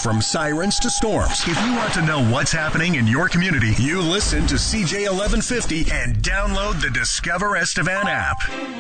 From sirens to storms. If you want to know what's happening in your community, you listen to CJ 1150 and download the Discover Estevan app.